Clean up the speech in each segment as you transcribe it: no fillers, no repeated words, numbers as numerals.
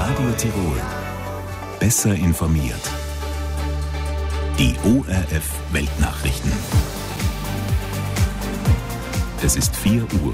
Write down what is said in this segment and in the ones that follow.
Radio Tirol. Besser informiert. Die ORF Weltnachrichten. Es ist 4 Uhr.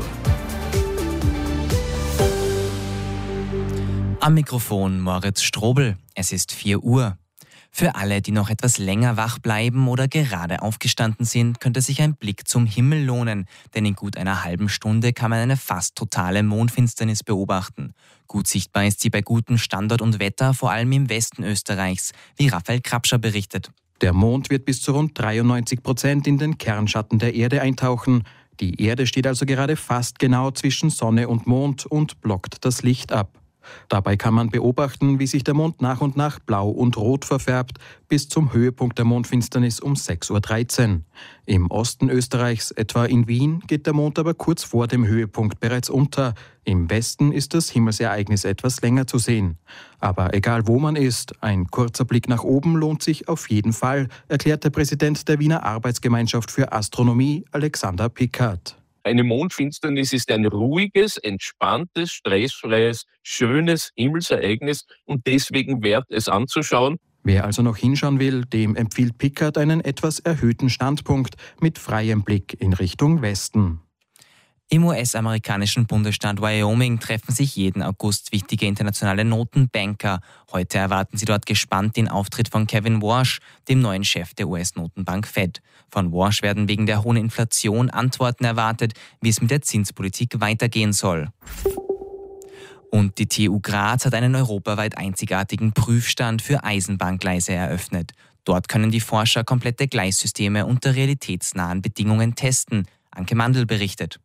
Am Mikrofon Moritz Strobel. Es ist 4 Uhr. Für alle, die noch etwas länger wach bleiben oder gerade aufgestanden sind, könnte sich ein Blick zum Himmel lohnen, denn in gut einer halben Stunde kann man eine fast totale Mondfinsternis beobachten. Gut sichtbar ist sie bei gutem Standort und Wetter, vor allem im Westen Österreichs, wie Raphael Krapscher berichtet. Der Mond wird bis zu rund 93% in den Kernschatten der Erde eintauchen. Die Erde steht also gerade fast genau zwischen Sonne und Mond und blockt das Licht ab. Dabei kann man beobachten, wie sich der Mond nach und nach blau und rot verfärbt, bis zum Höhepunkt der Mondfinsternis um 6.13 Uhr. Im Osten Österreichs, etwa in Wien, geht der Mond aber kurz vor dem Höhepunkt bereits unter. Im Westen ist das Himmelsereignis etwas länger zu sehen. Aber egal wo man ist, ein kurzer Blick nach oben lohnt sich auf jeden Fall, erklärt der Präsident der Wiener Arbeitsgemeinschaft für Astronomie, Alexander Pickard. Eine Mondfinsternis ist ein ruhiges, entspanntes, stressfreies, schönes Himmelsereignis und deswegen wert es anzuschauen. Wer also noch hinschauen will, dem empfiehlt Pickard einen etwas erhöhten Standpunkt mit freiem Blick in Richtung Westen. Im US-amerikanischen Bundesstaat Wyoming treffen sich jeden August wichtige internationale Notenbanker. Heute erwarten sie dort gespannt den Auftritt von Kevin Warsh, dem neuen Chef der US-Notenbank Fed. Von Warsh werden wegen der hohen Inflation Antworten erwartet, wie es mit der Zinspolitik weitergehen soll. Und die TU Graz hat einen europaweit einzigartigen Prüfstand für Eisenbahngleise eröffnet. Dort können die Forscher komplette Gleissysteme unter realitätsnahen Bedingungen testen. Anke Mandl berichtet.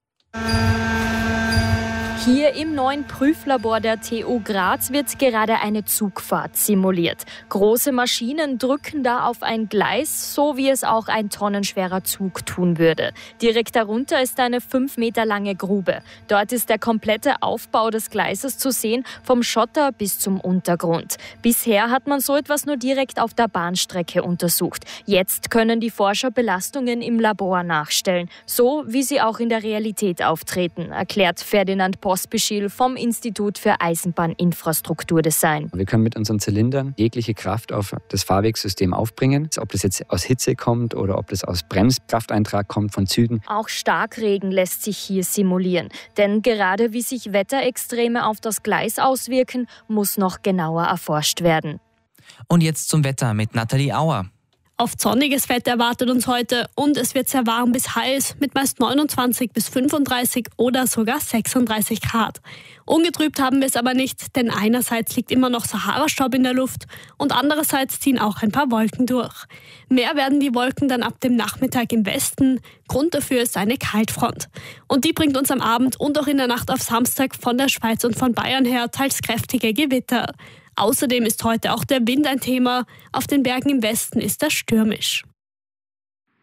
Hier im neuen Prüflabor der TU Graz wird gerade eine Zugfahrt simuliert. Große Maschinen drücken da auf ein Gleis, so wie es auch ein tonnenschwerer Zug tun würde. Direkt darunter ist eine 5 Meter lange Grube. Dort ist der komplette Aufbau des Gleises zu sehen, vom Schotter bis zum Untergrund. Bisher hat man so etwas nur direkt auf der Bahnstrecke untersucht. Jetzt können die Forscher Belastungen im Labor nachstellen, so wie sie auch in der Realität auftreten, erklärt Ferdinand Pospischil vom Institut für Eisenbahninfrastrukturdesign. Wir können mit unseren Zylindern jegliche Kraft auf das Fahrwegsystem aufbringen. Ob das jetzt aus Hitze kommt oder ob das aus Bremskrafteintrag kommt von Zügen. Auch Starkregen lässt sich hier simulieren. Denn gerade wie sich Wetterextreme auf das Gleis auswirken, muss noch genauer erforscht werden. Und jetzt zum Wetter mit Nathalie Auer. Oft sonniges Wetter erwartet uns heute und es wird sehr warm bis heiß mit meist 29 bis 35 oder sogar 36 Grad. Ungetrübt haben wir es aber nicht, denn einerseits liegt immer noch Sahara-Staub in der Luft und andererseits ziehen auch ein paar Wolken durch. Mehr werden die Wolken dann ab dem Nachmittag im Westen. Grund dafür ist eine Kaltfront. Und die bringt uns am Abend und auch in der Nacht auf Samstag von der Schweiz und von Bayern her teils kräftige Gewitter. Außerdem ist heute auch der Wind ein Thema. Auf den Bergen im Westen ist er stürmisch.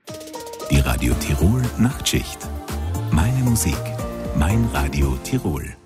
Die Radio Tirol Nachtschicht. Meine Musik, mein Radio Tirol.